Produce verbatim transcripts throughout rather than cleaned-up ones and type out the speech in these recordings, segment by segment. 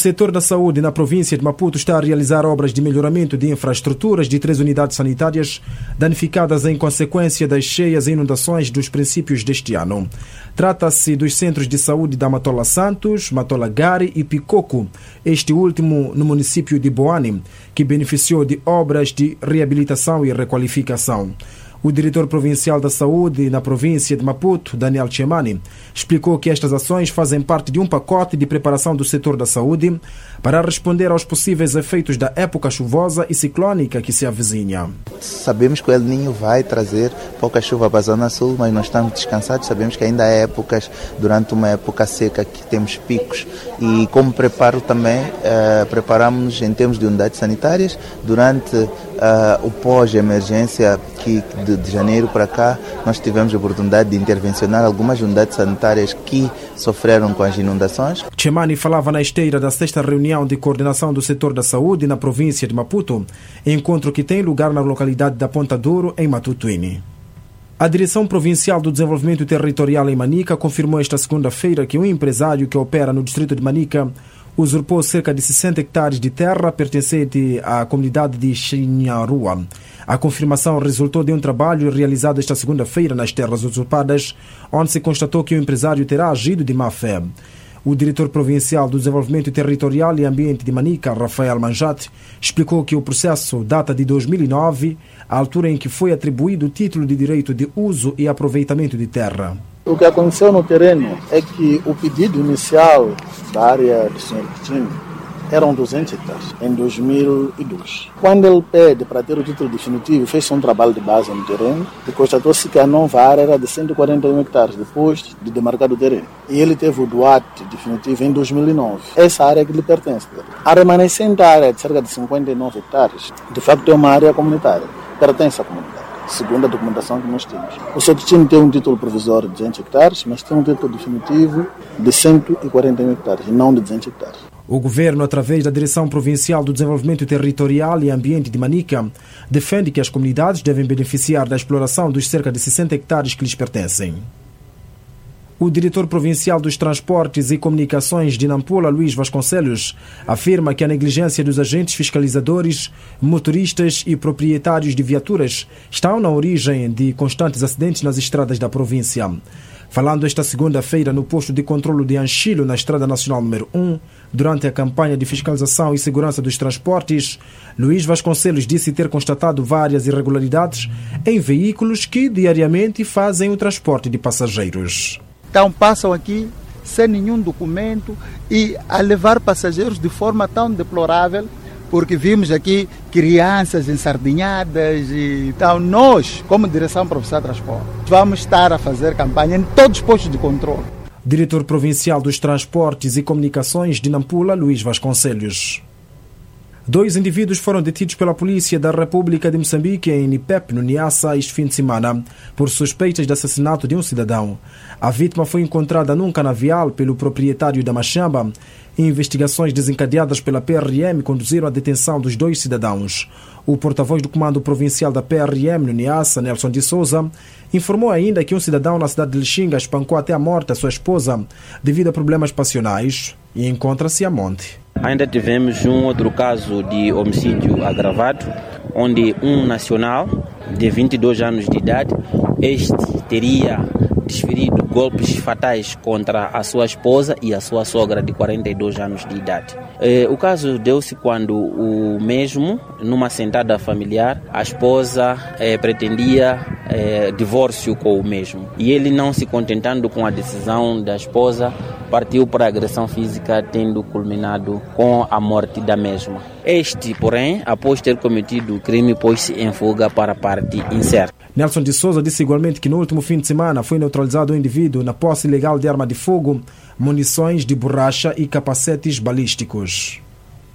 O setor da saúde na província de Maputo está a realizar obras de melhoramento de infraestruturas de três unidades sanitárias danificadas em consequência das cheias e inundações dos princípios deste ano. Trata-se dos centros de saúde da Matola Santos, Matola Gari e Picoco, este último no município de Boane, que beneficiou de obras de reabilitação e requalificação. O diretor provincial da saúde na província de Maputo, Daniel Chemani, explicou que estas ações fazem parte de um pacote de preparação do setor da saúde para responder aos possíveis efeitos da época chuvosa e ciclónica que se avizinha. Sabemos que o El Niño vai trazer pouca chuva para a Zona Sul, mas nós estamos descansados. Sabemos que ainda há épocas, durante uma época seca, que temos picos. E como preparo também, uh, preparamos em termos de unidades sanitárias. Durante uh, o pós-emergência, que de, de janeiro para cá, nós tivemos a oportunidade de intervencionar algumas unidades sanitárias que sofreram com as inundações. Chemani falava na esteira da sexta reunião de coordenação do setor da saúde na província de Maputo, encontro que tem lugar na localidade da Ponta Douro, em Matutuine. A Direção Provincial do Desenvolvimento Territorial em Manica confirmou esta segunda-feira que um empresário que opera no distrito de Manica usurpou cerca de sessenta hectares de terra pertencente à comunidade de Xinharua. A confirmação resultou de um trabalho realizado esta segunda-feira nas terras usurpadas, onde se constatou que o empresário terá agido de má fé. O diretor provincial do Desenvolvimento Territorial e Ambiente de Manica, Rafael Manjate, explicou que o processo data de dois mil e nove, a altura em que foi atribuído o título de direito de uso e aproveitamento de terra. O que aconteceu no terreno é que o pedido inicial da área do senhor Coutinho eram duzentos hectares, em dois mil e dois. Quando ele pede para ter o título definitivo, fez um trabalho de base no terreno e constatou-se que a nova área era de cento e quarenta e um hectares, depois de demarcar o terreno. E ele teve o doate definitivo em dois mil e nove. Essa área que lhe pertence. A remanescente área de cerca de cinquenta e nove hectares, de facto é uma área comunitária, pertence à comunidade, segundo a documentação que nós temos. O Soquitinho tem um título provisório de duzentos hectares, mas tem um título definitivo de cento e quarenta e um hectares, e não de duzentos hectares. O governo, através da Direção Provincial do Desenvolvimento Territorial e Ambiente de Manica, defende que as comunidades devem beneficiar da exploração dos cerca de sessenta hectares que lhes pertencem. O diretor provincial dos Transportes e Comunicações de Nampula, Luís Vasconcelos, afirma que a negligência dos agentes fiscalizadores, motoristas e proprietários de viaturas estão na origem de constantes acidentes nas estradas da província. Falando esta segunda-feira no posto de controlo de Anchilo, na Estrada Nacional número um, durante a campanha de fiscalização e segurança dos transportes, Luís Vasconcelos disse ter constatado várias irregularidades em veículos que diariamente fazem o transporte de passageiros. Então passam aqui sem nenhum documento e a levar passageiros de forma tão deplorável, porque vimos aqui crianças ensardinhadas e então nós, como Direção Provincial de Transporte, vamos estar a fazer campanha em todos os postos de controle. Diretor Provincial dos Transportes e Comunicações de Nampula, Luís Vasconcelos. Dois indivíduos foram detidos pela Polícia da República de Moçambique em Nipep, no Niassa, este fim de semana, por suspeitas de assassinato de um cidadão. A vítima foi encontrada num canavial pelo proprietário da Machamba. Investigações desencadeadas pela P R M conduziram à detenção dos dois cidadãos. O porta-voz do Comando Provincial da P R M no Niassa, Nelson de Souza, informou ainda que um cidadão na cidade de Lixinga espancou até a morte a sua esposa devido a problemas passionais e encontra-se a monte. Ainda tivemos um outro caso de homicídio agravado, onde um nacional de vinte e dois anos de idade, este teria desferido golpes fatais contra a sua esposa e a sua sogra de quarenta e dois anos de idade. Eh, o caso deu-se quando o mesmo, numa sentada familiar, a esposa eh, pretendia eh, divórcio com o mesmo. E ele, não se contentando com a decisão da esposa, partiu para a agressão física, tendo culminado com a morte da mesma. Este, porém, após ter cometido o crime, pôs-se em fuga para a parte incerta. Nelson de Souza disse igualmente que no último fim de semana foi neutralizado um indivíduo na posse ilegal de arma de fogo, munições de borracha e capacetes balísticos.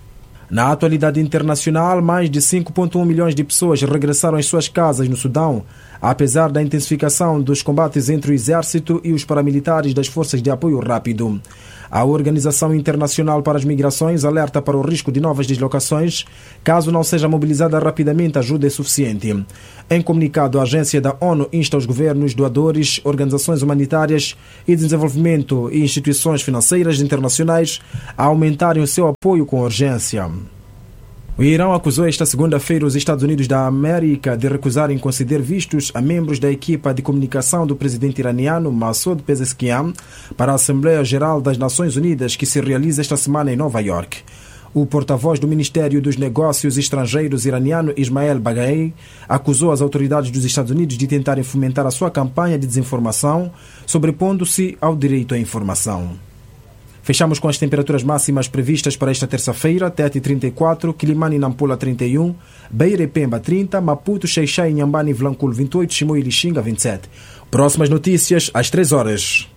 Na atualidade internacional, mais de cinco vírgula um milhões de pessoas regressaram às suas casas no Sudão, apesar da intensificação dos combates entre o exército e os paramilitares das forças de apoio rápido. A Organização Internacional para as Migrações alerta para o risco de novas deslocações, caso não seja mobilizada rapidamente ajuda suficiente. Em comunicado, a agência da ONU insta os governos, doadores, organizações humanitárias e de desenvolvimento e instituições financeiras internacionais a aumentarem o seu apoio com urgência. O Irão acusou esta segunda-feira os Estados Unidos da América de recusarem conceder vistos a membros da equipa de comunicação do presidente iraniano Massoud Pezeshkian para a Assembleia Geral das Nações Unidas, que se realiza esta semana em Nova York. O porta-voz do Ministério dos Negócios Estrangeiros iraniano, Ismael Baghai, acusou as autoridades dos Estados Unidos de tentarem fomentar a sua campanha de desinformação, sobrepondo-se ao direito à informação. Fechamos com as temperaturas máximas previstas para esta terça-feira: Tete trinta e quatro, Quilimane e Nampula trinta e um, Beira e Pemba trinta, Maputo, Xai-Xai, Inhambane e Vilanculo vinte e oito, Chimoio e Lixinga vinte e sete. Próximas notícias às três horas.